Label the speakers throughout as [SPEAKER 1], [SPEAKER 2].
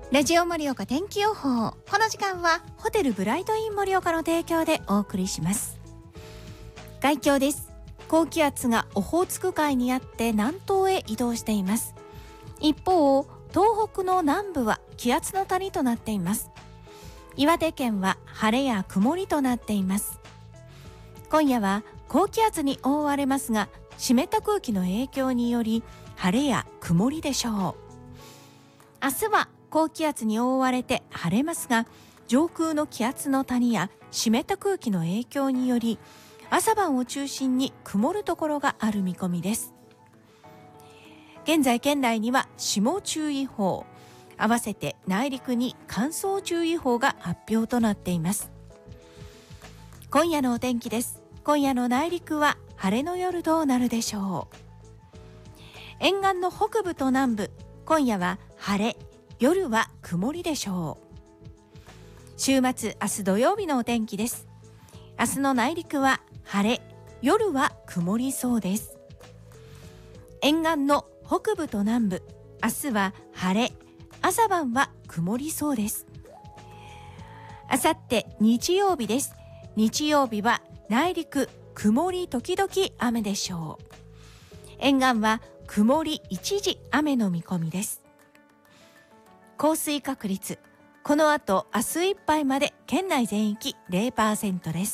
[SPEAKER 1] ラジオ盛岡天気予報。この時間はホテルブライトイン盛岡の提供でお送りします。概況です。高気圧がオホーツク海にあって南東へ移動しています。一方、東北の南部は気圧の谷となっています。岩手県は晴れや曇りとなっています。今夜は高気圧に覆われますが、湿った空気の影響により晴れや曇りでしょう。明日は高気圧に覆われて晴れますが、上空の気圧の谷や湿った空気の影響により朝晩を中心に曇るところがある見込みです。現在県内には霜注意報、合わせて内陸に乾燥注意報が発表となっています。今夜のお天気です。今夜の内陸は晴れの夜となるでしょう。沿岸の北部と南部、今夜は晴れ、夜は曇りでしょう。週末、明日土曜日のお天気です。明日の内陸は晴れ、夜は曇りそうです。沿岸の北部と南部、明日は晴れ、朝晩は曇りそうです。あさって日曜日です。日曜日は内陸、曇り時々雨でしょう。沿岸は曇り一時雨の見込みです。降水確率、この後明日いっぱいまで県内全域 0% です。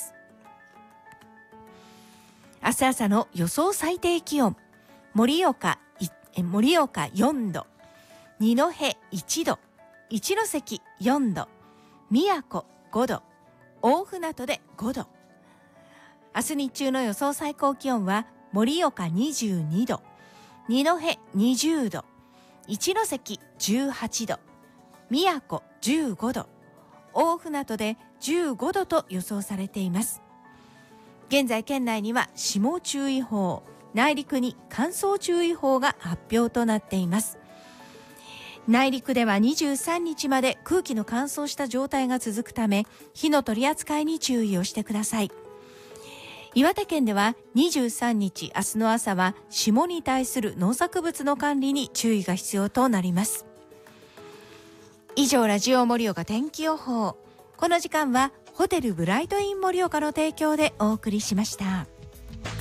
[SPEAKER 1] 明日朝の予想最低気温、盛岡4度、二戸1度、一関4度、宮古5度、大船渡で5度。明日日中の予想最高気温は盛岡22度、二戸20度、一関18度、宮古15度、大船渡で15度と予想されています。現在県内には霜注意報、内陸に乾燥注意報が発表となっています。内陸では23日まで空気の乾燥した状態が続くため、火の取り扱いに注意をしてください。岩手県では23日明日の朝は霜に対する農作物の管理に注意が必要となります。以上、ラジオ盛岡天気予報。この時間はホテルブライトイン盛岡の提供でお送りしました。